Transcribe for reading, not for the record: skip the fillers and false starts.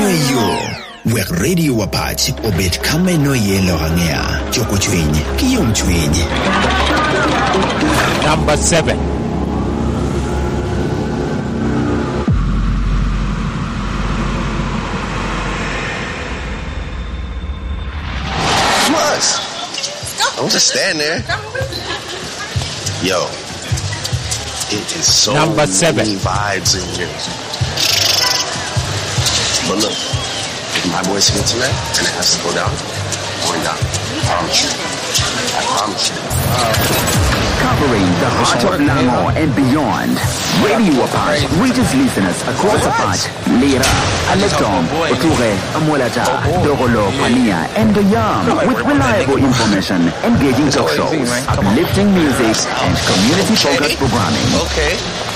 Wek radio wapach obet kame no yelo hangea choko chwenye kiyom chwenye. Number 7. Don't just stand there. Yo, it is so Number 7. many vibes in here. But look, if my boys hit tonight, and it has to go down, going down. I promise you. I promise you. Covering the heart of Lango and beyond. Radio Apart reaches listeners across Apart, Lira, Aletong, Oture, Amolata, Dorolo, Pania, and the Yam with reliable information, engaging talk shows, uplifting music, and community-focused programming. Okay.